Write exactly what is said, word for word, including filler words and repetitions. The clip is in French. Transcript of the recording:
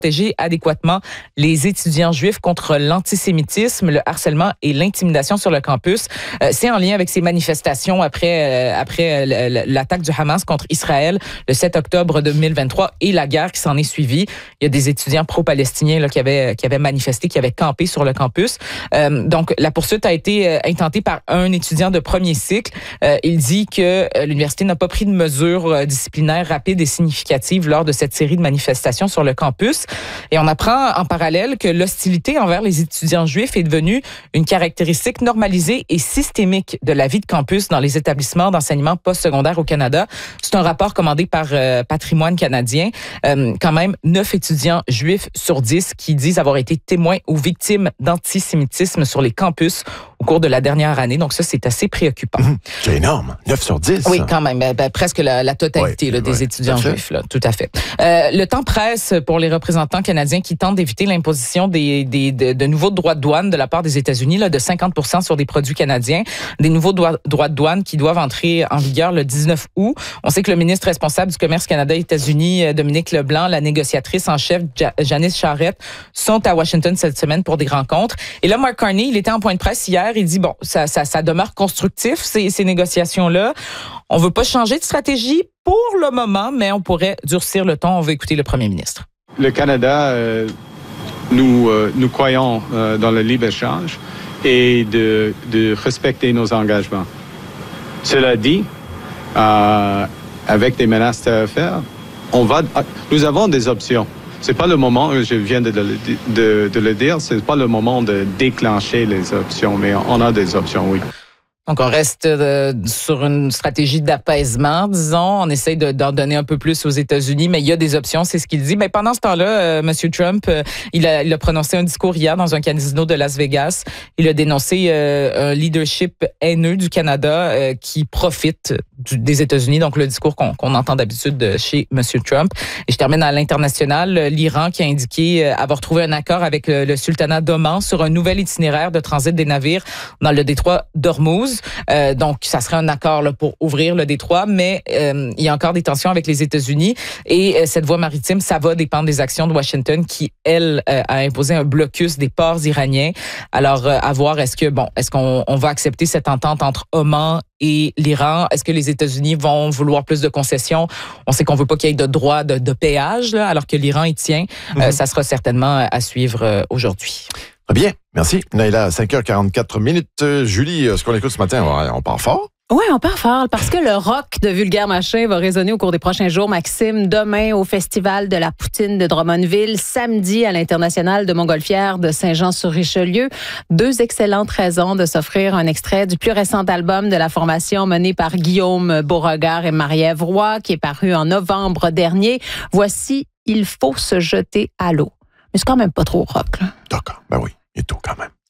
protéger adéquatement les étudiants juifs contre l'antisémitisme, le harcèlement et l'intimidation sur le campus. Euh, c'est en lien avec ces manifestations après, euh, après euh, l'attaque du Hamas contre Israël le sept octobre deux mille vingt-trois et la guerre qui s'en est suivie. Il y a des étudiants pro-palestiniens là, qui, avaient, qui avaient manifesté, qui avaient campé sur le campus. Euh, donc, la poursuite a été euh, intentée par un étudiant de premier cycle. Euh, il dit que euh, l'université n'a pas pris de mesures euh, disciplinaires rapides et significatives lors de cette série de manifestations sur le campus. Et on apprend en parallèle que l'hostilité envers les étudiants juifs est devenue une caractéristique normalisée et systémique de la vie de campus dans les établissements d'enseignement postsecondaire au Canada. C'est un rapport commandé par euh, Patrimoine canadien. Euh, quand même, neuf étudiants juifs sur dix qui disent avoir été témoins ou victimes d'antisémitisme sur les campus au cours de la dernière année. Donc ça, c'est assez préoccupant. Mmh, c'est énorme. neuf sur dix. Oui, quand même. Ben, ben, presque la, la totalité oui, là, des oui, étudiants juifs. Là, tout à fait. Euh, le temps presse pour les représentants canadiens qui tentent d'éviter l'imposition des, des, de, de nouveaux droits de douane de la part des États-Unis, là, de cinquante pour cent sur des produits canadiens. Des nouveaux droits, droits de douane qui doivent entrer en vigueur le dix-neuf août. On sait que le ministre responsable du commerce Canada-États-Unis, Dominique Leblanc, la négociatrice en chef, ja- Janice Charette, sont à Washington cette semaine pour des rencontres. Et là, Mark Carney, il était en point de presse hier. Il dit, bon, ça, ça, ça demeure constructif, ces, ces négociations-là. On veut pas changer de stratégie pour le moment, mais on pourrait durcir le ton. On veut écouter le premier ministre. Le Canada, euh, nous, euh, nous croyons euh, dans le libre-échange et de, de respecter nos engagements. Cela dit, euh, avec des menaces tarifaires, on va, nous avons des options. C'est pas le moment, je viens de, de, de, de le dire, c'est pas le moment de déclencher les options, mais on a des options, oui. Donc, on reste euh, sur une stratégie d'apaisement, disons. On essaye de, d'en donner un peu plus aux États-Unis, mais il y a des options, c'est ce qu'il dit. Mais pendant ce temps-là, euh, M. Trump, euh, il, a, il a prononcé un discours hier dans un casino de Las Vegas. Il a dénoncé euh, un leadership haineux du Canada euh, qui profite du, des États-Unis. Donc, le discours qu'on, qu'on entend d'habitude de chez M. Trump. Et je termine à l'international. L'Iran qui a indiqué avoir trouvé un accord avec le, le sultanat d'Oman sur un nouvel itinéraire de transit des navires dans le détroit d'Ormuz. Euh, donc, ça serait un accord là, pour ouvrir le détroit, mais euh, il y a encore des tensions avec les États-Unis et euh, cette voie maritime, ça va dépendre des actions de Washington qui, elle, euh, a imposé un blocus des ports iraniens. Alors, euh, à voir, est-ce que, bon, est-ce qu'on on va accepter cette entente entre Oman et l'Iran? Est-ce que les États-Unis vont vouloir plus de concessions? On sait qu'on veut pas qu'il y ait de droit de, de péage, là, alors que l'Iran y tient. Mm-hmm. Euh, ça sera certainement à suivre euh, aujourd'hui. Très bien, merci. Naïla, à cinq heures quarante-quatre minutes. Euh, Julie, ce qu'on écoute ce matin, on, on part fort? Oui, on part fort parce que le rock de Vulgaire Machin va résonner au cours des prochains jours, Maxime. Demain, au Festival de la Poutine de Drummondville. Samedi, à l'International de Montgolfière de Saint-Jean-sur-Richelieu. Deux excellentes raisons de s'offrir un extrait du plus récent album de la formation menée par Guillaume Beauregard et Marie-Ève Roy, qui est paru en novembre dernier. Voici « Il faut se jeter à l'eau ». Mais c'est quand même pas trop rock, là. D'accord, ben oui, il est tout quand même.